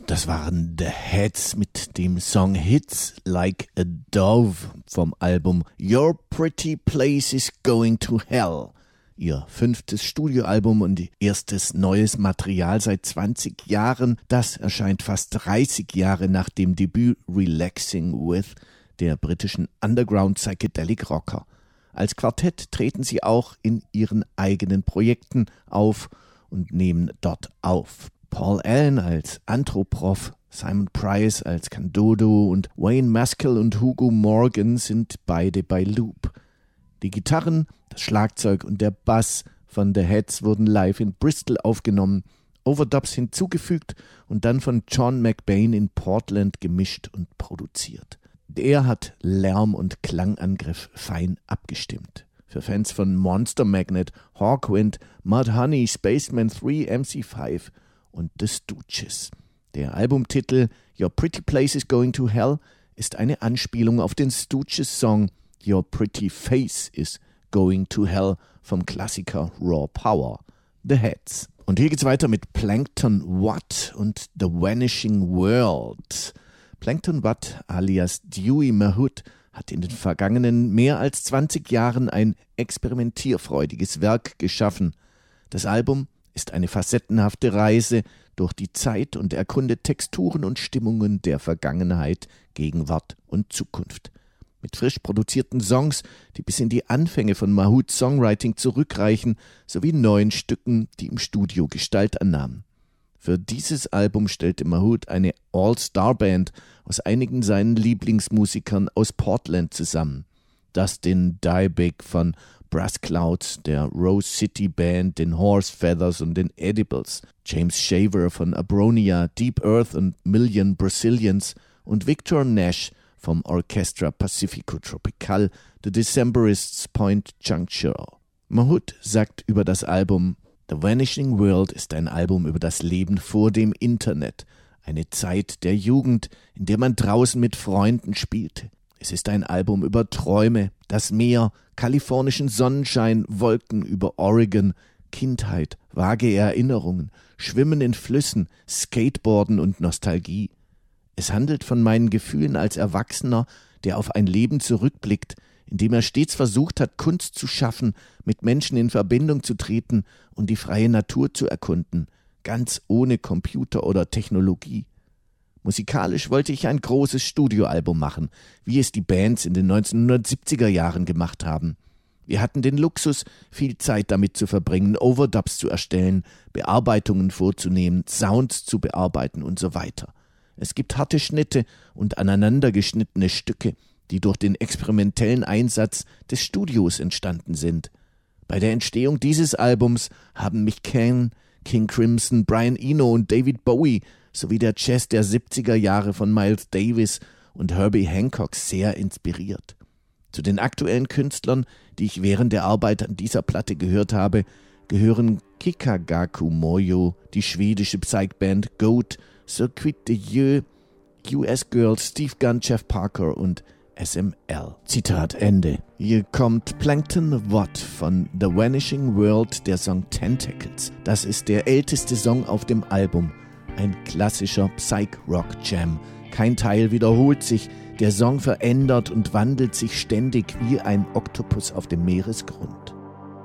Das waren The Heads mit dem Song Hits Like a Dove vom Album Your Pretty Place is Going to Hell. Ihr 5. Studioalbum und erstes neues Material seit 20 Jahren. Das erscheint fast 30 Jahre nach dem Debüt Relaxing With der britischen Underground Psychedelic Rocker. Als Quartett treten sie auch in ihren eigenen Projekten auf und nehmen dort auf. Paul Allen als Anthroprof, Simon Price als Candodo und Wayne Maskell und Hugo Morgan sind beide bei Loop. Die Gitarren, das Schlagzeug und der Bass von The Heads wurden live in Bristol aufgenommen, Overdubs hinzugefügt und dann von John McBain in Portland gemischt und produziert. Der hat Lärm und Klangangriff fein abgestimmt. Für Fans von Monster Magnet, Hawkwind, Mudhoney, Spaceman 3, MC5 und The Stooges. Der Albumtitel Your Pretty Place is Going to Hell ist eine Anspielung auf den Stooges-Song Your Pretty Face is Going to Hell vom Klassiker Raw Power, The Heads. Und hier geht's weiter mit Plankton Watt und The Vanishing World. Plankton Watt alias Dewey Mahood hat in den vergangenen mehr als 20 Jahren ein experimentierfreudiges Werk geschaffen. Das Album ist eine facettenhafte Reise durch die Zeit und erkundet Texturen und Stimmungen der Vergangenheit, Gegenwart und Zukunft. Mit frisch produzierten Songs, die bis in die Anfänge von Mahoods Songwriting zurückreichen, sowie neuen Stücken, die im Studio Gestalt annahmen. Für dieses Album stellte Mahood eine All-Star-Band aus einigen seinen Lieblingsmusikern aus Portland zusammen. Dustin Dybeck von Brass Clouds, der Rose City Band, den Horse Feathers und den Edibles, James Shaver von Abronia, Deep Earth und Million Brazilians und Victor Nash vom Orchestra Pacifico Tropical, The Decemberists Point Juncture. Mahood sagt über das Album: The Vanishing World ist ein Album über das Leben vor dem Internet, eine Zeit der Jugend, in der man draußen mit Freunden spielte. Es ist ein Album über Träume, das Meer, kalifornischen Sonnenschein, Wolken über Oregon, Kindheit, vage Erinnerungen, Schwimmen in Flüssen, Skateboarden und Nostalgie. Es handelt von meinen Gefühlen als Erwachsener, der auf ein Leben zurückblickt, in dem er stets versucht hat, Kunst zu schaffen, mit Menschen in Verbindung zu treten und die freie Natur zu erkunden, ganz ohne Computer oder Technologie. Musikalisch wollte ich ein großes Studioalbum machen, wie es die Bands in den 1970er Jahren gemacht haben. Wir hatten den Luxus, viel Zeit damit zu verbringen, Overdubs zu erstellen, Bearbeitungen vorzunehmen, Sounds zu bearbeiten und so weiter. Es gibt harte Schnitte und aneinandergeschnittene Stücke, die durch den experimentellen Einsatz des Studios entstanden sind. Bei der Entstehung dieses Albums haben mich Ken, King Crimson, Brian Eno und David Bowie sowie der Jazz der 70er Jahre von Miles Davis und Herbie Hancock sehr inspiriert. Zu den aktuellen Künstlern, die ich während der Arbeit an dieser Platte gehört habe, gehören Kikagaku Moyo, die schwedische Psych-Band Goat, Circuit de Yeux, US Girls, Steve Gunn, Jeff Parker und SML. Zitat Ende. Hier kommt Plankton Watt von The Vanishing World, der Song Tentacles. Das ist der älteste Song auf dem Album. Ein klassischer Psych-Rock-Jam. Kein Teil wiederholt sich. Der Song verändert und wandelt sich ständig wie ein Oktopus auf dem Meeresgrund.